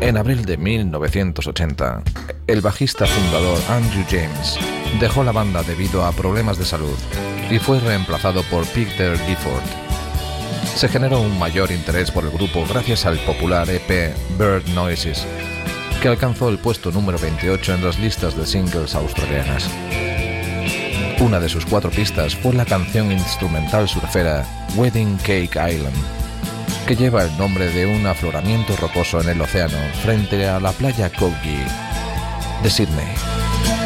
En abril de 1980, el bajista fundador Andrew James dejó la banda debido a problemas de salud y fue reemplazado por Peter Gifford. Se generó un mayor interés por el grupo gracias al popular EP Bird Noises, que alcanzó el puesto número 28 en las listas de singles australianas. Una de sus 4 pistas fue la canción instrumental surfera Wedding Cake Island, que lleva el nombre de un afloramiento rocoso en el océano frente a la playa Coogee de Sydney.